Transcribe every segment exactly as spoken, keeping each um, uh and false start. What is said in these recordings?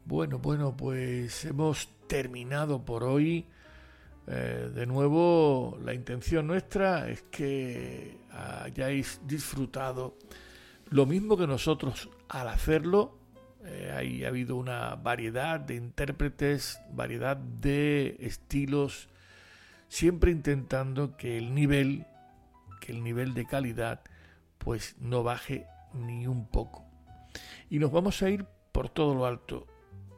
Bueno, bueno, pues hemos terminado por hoy. Eh, de nuevo, la intención nuestra es que hayáis disfrutado lo mismo que nosotros al hacerlo. Eh, ahí ha habido una variedad de intérpretes, variedad de estilos, siempre intentando que el nivel, que el nivel de calidad, pues no baje ni un poco. Y nos vamos a ir por todo lo alto.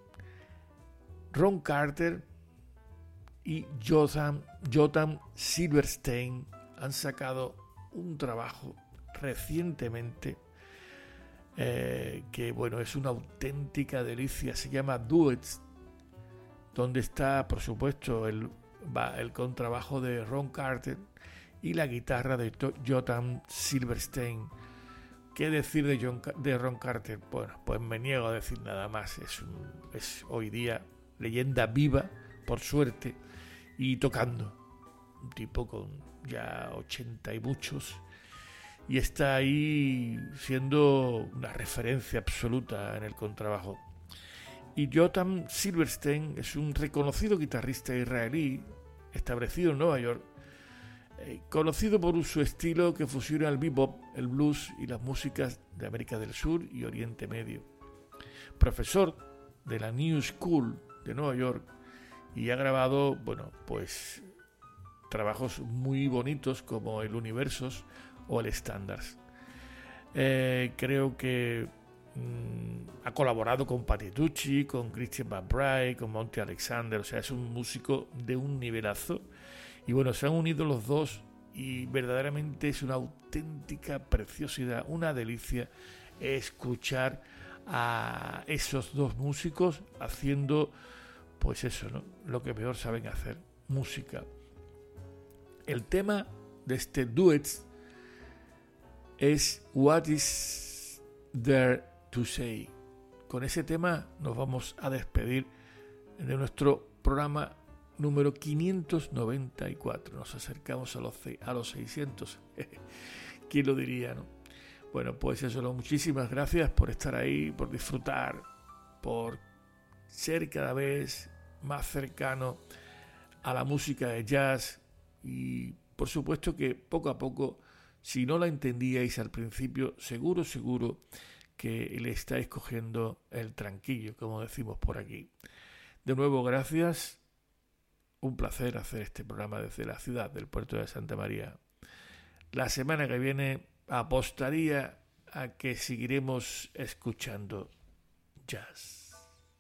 Ron Carter y Jotam, Jotam Silverstein han sacado un trabajo recientemente eh, que bueno, es una auténtica delicia. Se llama Duets, donde está por supuesto el, el contrabajo de Ron Carter y la guitarra de Jotam Silverstein. ¿Qué decir de, John, de Ron Carter? Bueno, pues me niego a decir nada más. Es, un, es hoy día leyenda viva, por suerte, y tocando. Un tipo con ya ochenta y muchos, y está ahí siendo una referencia absoluta en el contrabajo. Y Jotam Silverstein es un reconocido guitarrista israelí establecido en Nueva York, eh, conocido por su estilo que fusiona el bebop, el blues y las músicas de América del Sur y Oriente Medio. Profesor de la New School de Nueva York, y ha grabado, bueno, pues trabajos muy bonitos como el Universos o el Standards. Eh, creo que mmm, ha colaborado con Patitucci, con Christian McBride, con Monty Alexander, o sea, es un músico de un nivelazo. Y bueno, se han unido los dos y verdaderamente es una auténtica preciosidad, una delicia escuchar a esos dos músicos haciendo, pues eso, ¿no?, lo que mejor saben hacer, música. El tema de este Duets es What Is There to Say. Con ese tema nos vamos a despedir de nuestro programa número quinientos noventa y cuatro. Nos acercamos a los, a los seiscientos. ¿Quién lo diría, no? Bueno, pues eso, ¿no? Muchísimas gracias por estar ahí, por disfrutar, por ser cada vez más cercano a la música de jazz. Y por supuesto que poco a poco, si no la entendíais al principio, seguro, seguro que le estáis cogiendo el tranquillo, como decimos por aquí. De nuevo, gracias. Un placer hacer este programa desde la ciudad del puerto de Santa María. La semana que viene apostaría a que seguiremos escuchando jazz.